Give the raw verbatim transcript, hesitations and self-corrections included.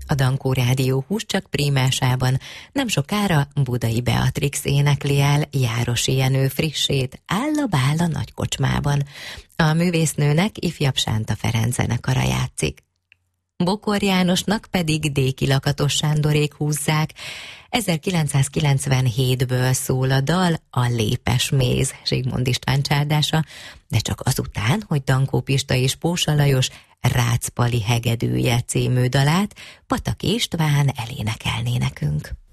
A Dankó Rádió Húscsak prímásában nem sokára Budai Beatrix énekli el Járosi Jenő frissét Áll a bál a nagy kocsmában. A művésznőnek ifjabb Sánta Ferenc zenekara játszik. Bokor Jánosnak pedig Déki Lakatos Sándorék húzzák. ezerkilencszázkilencvenhétből szól a dal, a Lépes méz, Zsigmond István csádása, de csak azután, hogy Dankó Pista és Pósa Lajos Rácz Pali hegedűje című dalát Pataki István elénekelné nekünk.